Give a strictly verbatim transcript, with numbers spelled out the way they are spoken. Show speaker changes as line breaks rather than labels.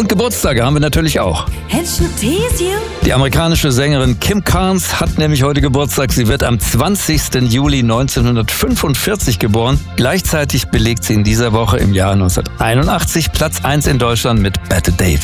Und Geburtstage haben wir natürlich auch.
And she'll tease you.
Die amerikanische Sängerin Kim Carnes hat nämlich heute Geburtstag. Sie wird am zwanzigsten Juli neunzehnhundertfünfundvierzig geboren. Gleichzeitig belegt sie in dieser Woche im Jahr neunzehnhunderteinundachtzig Platz eins in Deutschland mit Bette Davis.